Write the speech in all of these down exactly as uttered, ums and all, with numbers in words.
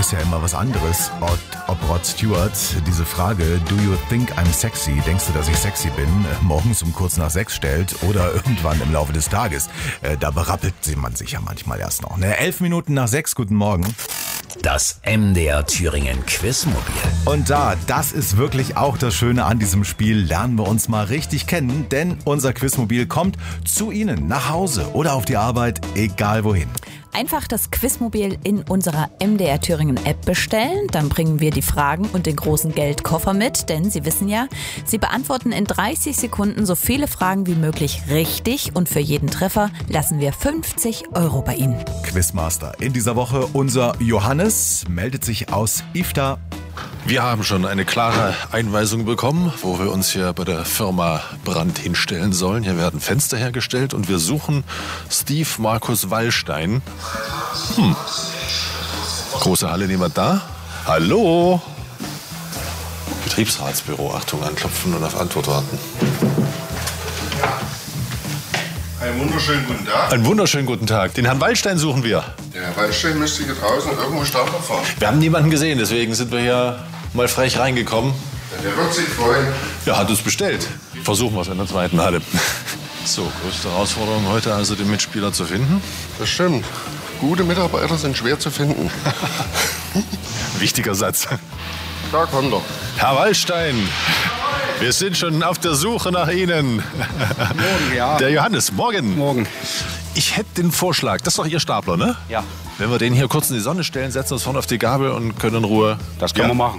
ist ja immer was anderes, ob, ob Rod Stewart diese Frage, do you think I'm sexy, denkst du, dass ich sexy bin, morgens um kurz nach sechs stellt oder irgendwann im Laufe des Tages. Äh, da berappelt man sich ja manchmal erst noch. Ne? Elf Minuten nach sechs, guten Morgen. Das M D R Thüringen Quizmobil. Und da, das ist wirklich auch das Schöne an diesem Spiel, lernen wir uns mal richtig kennen, denn unser Quizmobil kommt zu Ihnen nach Hause oder auf die Arbeit, egal wohin. Einfach das Quizmobil in unserer M D R Thüringen App bestellen, dann bringen wir die Fragen und den großen Geldkoffer mit, denn Sie wissen ja, Sie beantworten in dreißig Sekunden so viele Fragen wie möglich richtig und für jeden Treffer lassen wir fünfzig Euro bei Ihnen. Quizmaster in dieser Woche unser Johannes meldet sich aus Ifta. Wir haben schon eine klare Einweisung bekommen, wo wir uns hier bei der Firma Brandt hinstellen sollen. Hier werden Fenster hergestellt und wir suchen Steve Markus Wallstein. Hm. Große Halle, niemand da? Hallo? Betriebsratsbüro, Achtung, anklopfen und auf Antwort warten. Einen wunderschönen guten Tag. Einen wunderschönen guten Tag. Den Herrn Wallstein suchen wir. Der Herr Wallstein müsste hier draußen irgendwo Starter fahren. Wir haben niemanden gesehen, deswegen sind wir hier mal frech reingekommen. Ja, der wird sich freuen. Ja, hat uns bestellt. Versuchen wir es in der zweiten Halle. So, größte Herausforderung heute also, den Mitspieler zu finden. Das stimmt. Gute Mitarbeiter sind schwer zu finden. Wichtiger Satz. Da kommt er. Herr Wallstein, wir sind schon auf der Suche nach Ihnen. Morgen, ja. Der Johannes, morgen. Morgen. Ich hätte den Vorschlag, das ist doch Ihr Stapler, ne? Ja. Wenn wir den hier kurz in die Sonne stellen, setzen wir uns vorne auf die Gabel und können in Ruhe... Das können ja. wir machen.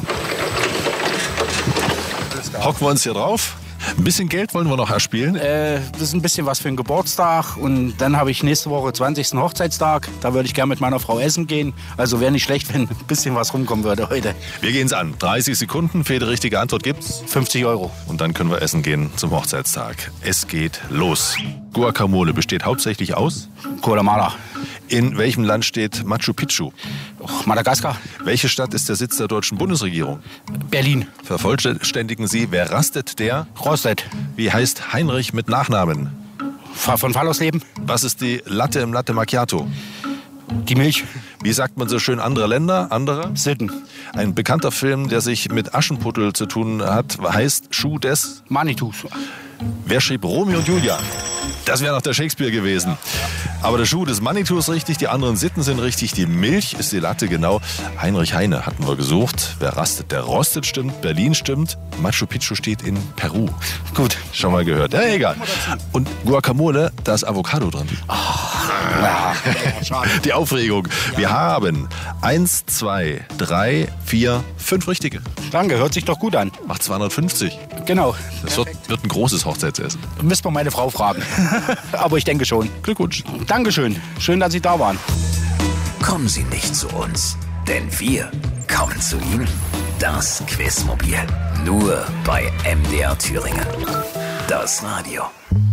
Hocken wir uns hier drauf. Ein bisschen Geld wollen wir noch erspielen. Äh, das ist ein bisschen was für einen Geburtstag. Und dann habe ich nächste Woche zwanzigsten Hochzeitstag. Da würde ich gerne mit meiner Frau essen gehen. Also wäre nicht schlecht, wenn ein bisschen was rumkommen würde heute. Wir gehen es an. dreißig Sekunden. Für jede richtige Antwort gibt's fünfzig Euro. Und dann können wir essen gehen zum Hochzeitstag. Es geht los. Guacamole besteht hauptsächlich aus? Guatemala. In welchem Land steht Machu Picchu? Oh, Madagaskar. Welche Stadt ist der Sitz der deutschen Bundesregierung? Berlin. Vervollständigen Sie, wer rastet, der? Rostet. Wie heißt Heinrich mit Nachnamen? Von Fallersleben. Was ist die Latte im Latte Macchiato? Die Milch. Wie sagt man so schön, andere Länder, andere? Sitten. Ein bekannter Film, der sich mit Aschenputtel zu tun hat, heißt Schuh des? Manitus. Wer schrieb Romeo und Julia? Das wäre noch der Shakespeare gewesen. Aber der Schuh des Manitou ist richtig, die anderen Sitten sind richtig, die Milch ist die Latte, genau. Heinrich Heine hatten wir gesucht. Wer rastet, der rostet, stimmt. Berlin stimmt. Machu Picchu steht in Peru. Gut, schon mal gehört. Ja, egal. Und Guacamole, da ist Avocado drin. Ach, ja. Die Aufregung. Wir haben eins, zwei, drei, vier, fünf richtige. Danke, hört sich doch gut an. Macht zweihundertfünfzig. Genau. Das wird, wird ein großes Hochzeitsessen. Müssen wir meine Frau fragen. Aber ich denke schon. Glückwunsch. Dankeschön. Schön, dass Sie da waren. Kommen Sie nicht zu uns, denn wir kommen zu Ihnen. Das Quizmobil. Nur bei M D R Thüringen. Das Radio.